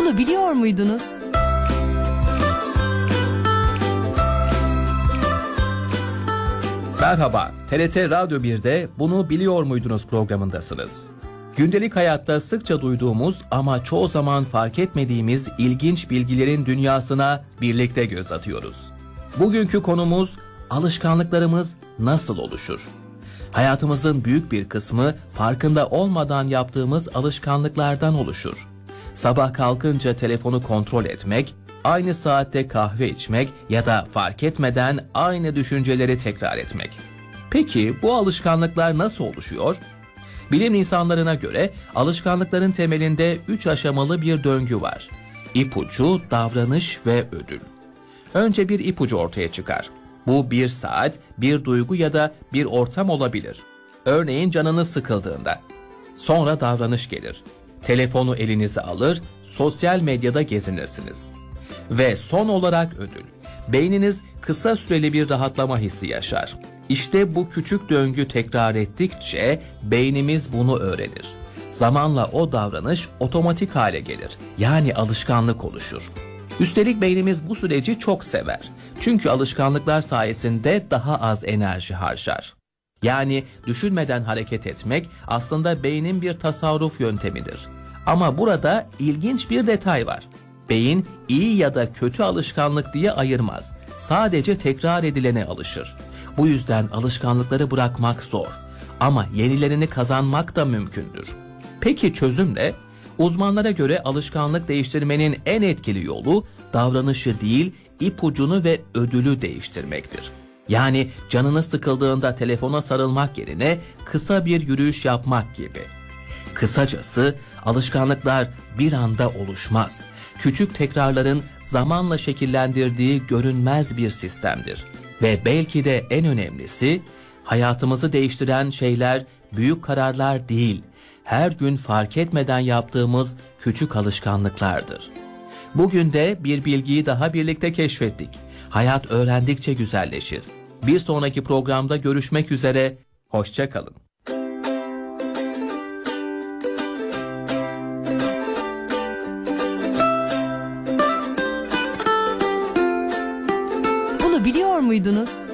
Bunu biliyor muydunuz? Merhaba, TRT Radyo 1'de Bunu Biliyor Muydunuz programındasınız. Gündelik hayatta sıkça duyduğumuz ama çoğu zaman fark etmediğimiz ilginç bilgilerin dünyasına birlikte göz atıyoruz. Bugünkü konumuz alışkanlıklarımız nasıl oluşur? Hayatımızın büyük bir kısmı farkında olmadan yaptığımız alışkanlıklardan oluşur. Sabah kalkınca telefonu kontrol etmek, aynı saatte kahve içmek ya da fark etmeden aynı düşünceleri tekrar etmek. Peki bu alışkanlıklar nasıl oluşuyor? Bilim insanlarına göre alışkanlıkların temelinde 3 aşamalı bir döngü var. İpucu, davranış ve ödül. Önce bir ipucu ortaya çıkar. Bu bir saat, bir duygu ya da bir ortam olabilir. Örneğin canınız sıkıldığında. Sonra davranış gelir. Telefonu elinize alır, sosyal medyada gezinirsiniz. Ve son olarak ödül. Beyniniz kısa süreli bir rahatlama hissi yaşar. İşte bu küçük döngü tekrar ettikçe beynimiz bunu öğrenir. Zamanla o davranış otomatik hale gelir. Yani alışkanlık oluşur. Üstelik beynimiz bu süreci çok sever. Çünkü alışkanlıklar sayesinde daha az enerji harcar. Yani düşünmeden hareket etmek aslında beynin bir tasarruf yöntemidir. Ama burada ilginç bir detay var. Beyin iyi ya da kötü alışkanlık diye ayırmaz. Sadece tekrar edilene alışır. Bu yüzden alışkanlıkları bırakmak zor. Ama yenilerini kazanmak da mümkündür. Peki çözüm ne? Uzmanlara göre alışkanlık değiştirmenin en etkili yolu davranışı değil, ipucunu ve ödülü değiştirmektir. Yani canınız sıkıldığında telefona sarılmak yerine kısa bir yürüyüş yapmak gibi. Kısacası alışkanlıklar bir anda oluşmaz. Küçük tekrarların zamanla şekillendirdiği görünmez bir sistemdir. Ve belki de en önemlisi, hayatımızı değiştiren şeyler büyük kararlar değil, her gün fark etmeden yaptığımız küçük alışkanlıklardır. Bugün de bir bilgiyi daha birlikte keşfettik. Hayat öğrendikçe güzelleşir. Bir sonraki programda görüşmek üzere, hoşça kalın. Bunu biliyor muydunuz?